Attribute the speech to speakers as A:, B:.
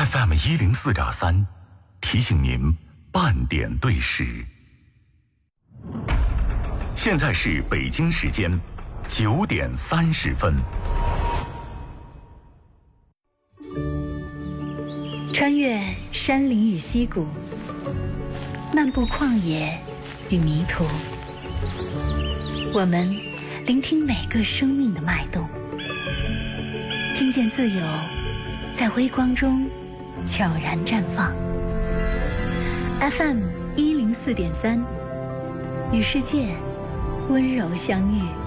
A: FM 104.3，提醒您半点对时。现在是北京时间9点30分。
B: 穿越山林与溪谷，漫步旷野与迷途，我们聆听每个生命的脉动，听见自由在微光中悄然绽放。FM 104.3，与世界温柔相遇。